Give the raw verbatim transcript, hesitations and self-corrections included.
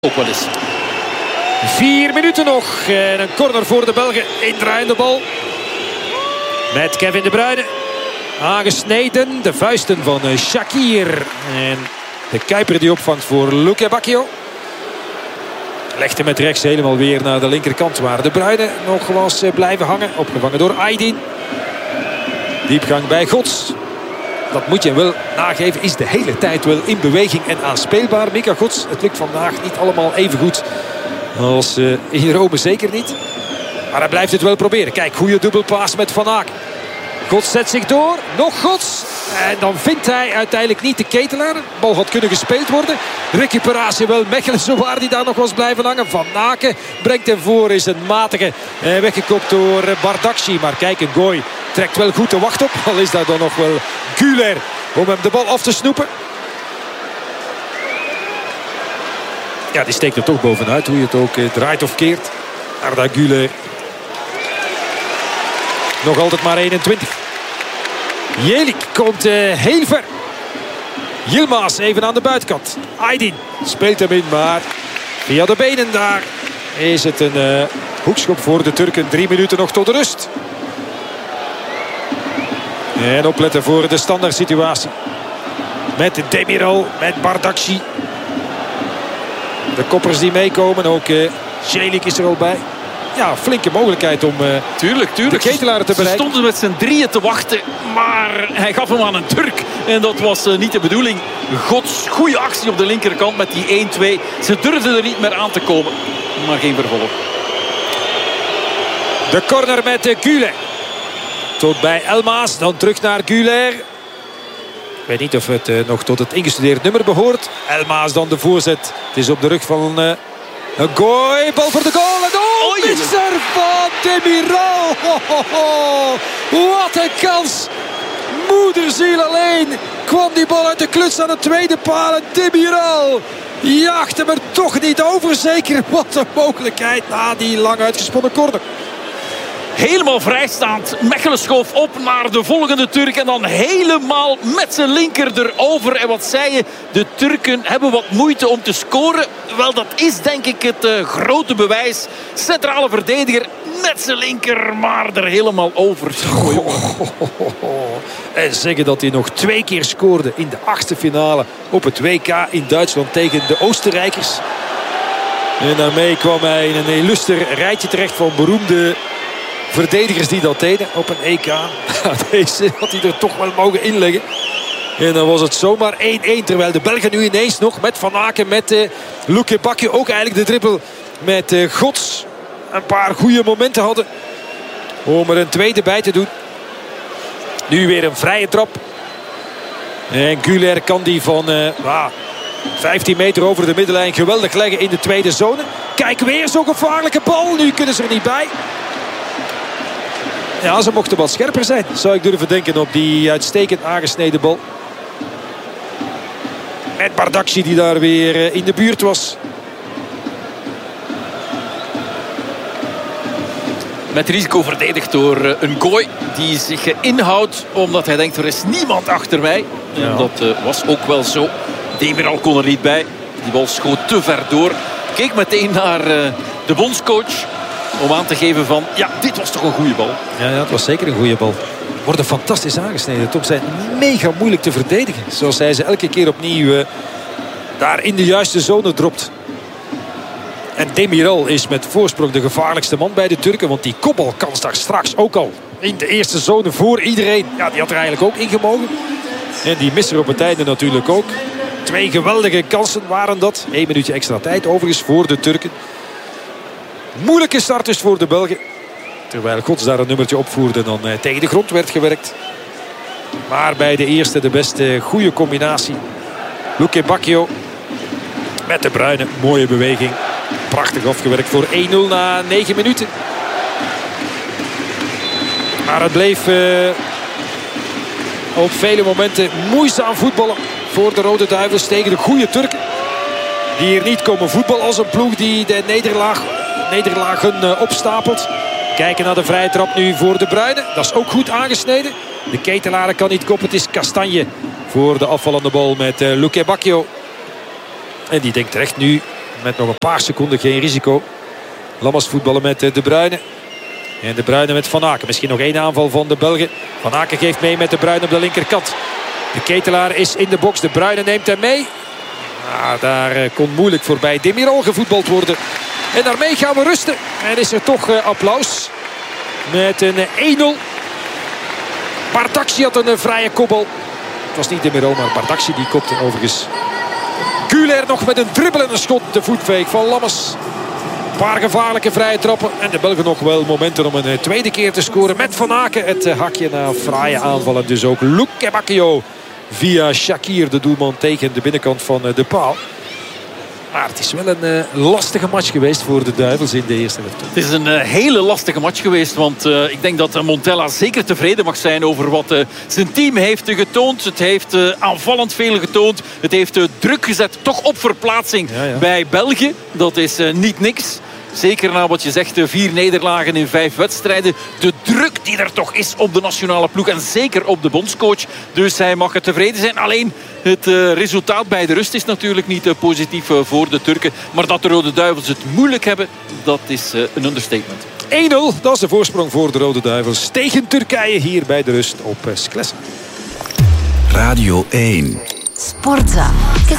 Ook wel eens. Vier minuten nog. En een corner voor de Belgen. Indraaiende bal. Met Kevin De Bruyne. Aangesneden. De vuisten van Shaqiri. En de Kuiper die opvangt voor Luque Bacchio. Legt hem met rechts helemaal weer naar de linkerkant. Waar De Bruyne nog was blijven hangen. Opgevangen door Aydin. Diepgang bij Gods. Dat moet je wel nageven. Is de hele tijd wel in beweging en aanspeelbaar. Mika Gods, het lukt vandaag niet allemaal even goed als uh, in Rome, zeker niet. Maar hij blijft het wel proberen. Kijk, goede dubbelpaas met Van Aken. Gods zet zich door. Nog Gods. En dan vindt hij uiteindelijk niet de Ketelaar. De bal had kunnen gespeeld worden. Recuperatie wel. Mechelen zowaar die daar nog was blijven hangen. Van Aken brengt hem voor. Is een matige. Eh, weggekopt door Bardakci. Maar kijk, een gooi trekt wel goed de wacht op. Al is daar dan nog wel Güler om hem de bal af te snoepen. Ja, die steekt er toch bovenuit. Hoe je het ook eh, draait of keert. Arda Güler. Nog altijd maar eenentwintig. Jelik komt uh, heel ver. Yilmaz even aan de buitenkant. Aydin speelt hem in, maar via de benen daar is het een uh, hoekschop voor de Turken. Drie minuten nog tot de rust. En opletten voor de standaard situatie. Met Demiral, met Bardakci. De koppers die meekomen. Ook uh, Jelik is er al bij. Ja, flinke mogelijkheid om uh, tuurlijk, tuurlijk. de Ketelaar te bereiken. Ze stonden met z'n drieën te wachten. Maar hij gaf hem aan een Turk. En dat was uh, niet de bedoeling. Gods goede actie op de linkerkant met die één twee. Ze durfden er niet meer aan te komen. Maar geen vervolg. De corner met uh, Güler. Tot bij Elmaas. Dan terug naar Güler. Ik weet niet of het uh, nog tot het ingestudeerd nummer behoort. Elmaas dan de voorzet. Het is op de rug van uh, een gooi. Bal voor de goal. En oh, misser van Demiral. Ho, ho, ho. Wat een kans. Moederziel alleen. Kwam die bal uit de kluts aan de tweede paal. En Demiral jaagt hem er toch niet over. Zeker, wat een mogelijkheid na die lang uitgesponnen corner. Helemaal vrijstaand. Mechelen schoof op naar de volgende Turk. En dan helemaal met zijn linker erover. En wat zei je? De Turken hebben wat moeite om te scoren. Wel, dat is denk ik het uh, grote bewijs. Centrale verdediger met zijn linker. Maar er helemaal over. Oh, oh, oh, oh, oh. En zeggen dat hij nog twee keer scoorde in de achtste finale op het W K in Duitsland tegen de Oostenrijkers. En daarmee kwam hij in een illuster rijtje terecht van beroemde verdedigers die dat deden op een E K. Deze had hij er toch wel mogen inleggen. En dan was het zomaar één-één. Terwijl de Belgen nu ineens nog met Van Aken, met uh, Luque Bacchio. Ook eigenlijk de dribbel met uh, Gods. Een paar goede momenten hadden om er een tweede bij te doen. Nu weer een vrije trap. En Güler kan die van uh, ah, vijftien meter over de middenlijn geweldig leggen in de tweede zone. Kijk, weer zo'n gevaarlijke bal. Nu kunnen ze er niet bij. Ja, ze mochten wat scherper zijn, zou ik durven denken, op die uitstekend aangesneden bal. Met Bardakci die daar weer in de buurt was. Met risico verdedigd door een gooi die zich inhoudt omdat hij denkt er is niemand achter mij. Ja. En dat uh, was ook wel zo. Demiral kon er niet bij. Die bal schoot te ver door. Keek meteen naar uh, de bondscoach. Om aan te geven van, ja, dit was toch een goede bal. Ja, ja, het was zeker een goede bal. Worden fantastisch aangesneden. Tom zijn mega moeilijk te verdedigen. Zoals hij ze elke keer opnieuw uh, daar in de juiste zone dropt. En Demiral is met voorsprong de gevaarlijkste man bij de Turken. Want die kopbalkans daar straks ook al in de eerste zone voor iedereen. Ja, die had er eigenlijk ook in gemogen. En die misser op het einde natuurlijk ook. Twee geweldige kansen waren dat. Eén minuutje extra tijd overigens voor de Turken. Moeilijke start dus voor de Belgen. Terwijl Gods daar een nummertje opvoerde en dan uh, tegen de grond werd gewerkt. Maar bij de eerste de beste goede combinatie. Luque Bacchio met De Bruyne. Mooie beweging. Prachtig afgewerkt voor één nul na negen minuten. Maar het bleef uh, op vele momenten moeizaam voetballen voor de Rode Duivels tegen de goede Turken. Die hier niet komen voetballen als een ploeg die de nederlaag... nederlagen opstapelt. Kijken naar de vrije trap nu voor De Bruyne. Dat is ook goed aangesneden. De Ketelaar kan niet koppen. Het is Castagne voor de afvallende bal met uh, Luque Bacchio. En die denkt terecht nu met nog een paar seconden geen risico. Lammers voetballen met De Bruyne. En De Bruyne met Van Aken. Misschien nog één aanval van de Belgen. Van Aken geeft mee met De Bruyne op de linkerkant. De Ketelaar is in de box. De Bruyne neemt hem mee. Ah, daar kon moeilijk voorbij Demiral gevoetbald worden. En daarmee gaan we rusten. En is er toch uh, applaus. Met een één nul. Bardakci had een uh, vrije kopbal. Het was niet Demiral, maar Bardakci die kopte overigens. Güler nog met een dribbel en een schot. De voetveeg van Lammers. Een paar gevaarlijke vrije trappen. En de Belgen nog wel momenten om een uh, tweede keer te scoren. Met Van Aken het uh, hakje na fraaie aanvallen. Dus ook Luke Bacchio via Shaqiri, de doelman, tegen de binnenkant van uh, de paal. Maar het is wel een uh, lastige match geweest voor de Duivels in de eerste helft. Het is een uh, hele lastige match geweest. Want uh, ik denk dat uh, Montella zeker tevreden mag zijn over wat uh, zijn team heeft uh, getoond. Het heeft uh, aanvallend veel getoond. Het heeft uh, druk gezet, toch op verplaatsing ja, ja. bij België. Dat is uh, niet niks. Zeker na wat je zegt, vier nederlagen in vijf wedstrijden. De druk die er toch is op de nationale ploeg. En zeker op de bondscoach. Dus hij mag er tevreden zijn. Alleen het uh, resultaat bij de rust is natuurlijk niet uh, positief uh, voor de Turken. Maar dat de Rode Duivels het moeilijk hebben, dat is uh, een understatement. één nul, dat is de voorsprong voor de Rode Duivels. Tegen Turkije hier bij de rust op uh, Sclessia. Radio één. Sportza.